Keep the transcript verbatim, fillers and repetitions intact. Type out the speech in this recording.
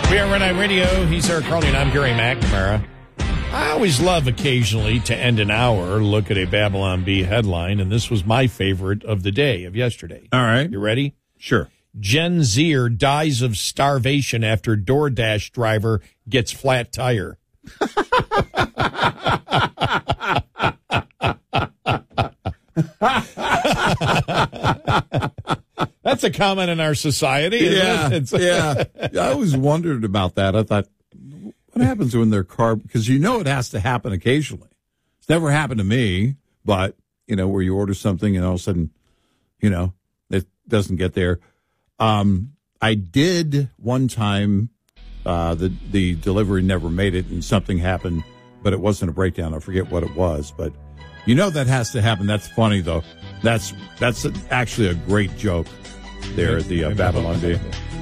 We are Red Eye Radio. He's Eric Carly, and I'm Gary McNamara. I always love occasionally to end an hour, look at a Babylon Bee headline, and this was my favorite of the day, of yesterday. All right. You ready? Sure. Gen Zer dies of starvation after DoorDash driver gets flat tire. That's a comment in our society. Yeah, isn't it? yeah. I always wondered about that. I thought, what happens when their car, because you know it has to happen occasionally. It's never happened to me, but, you know, where you order something and all of a sudden, you know, it doesn't get there. Um, I did one time, uh, the, the delivery never made it and something happened, but it wasn't a breakdown. I forget what it was, but you know that has to happen. That's funny, though. That's, that's actually a great joke there at the uh, Babylon Bee.